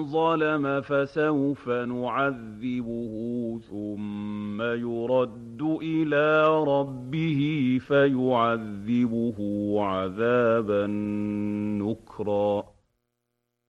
ظلم فسوف نعذبه ثم يرد إلى ربه فيعذبه عذابا نكرا.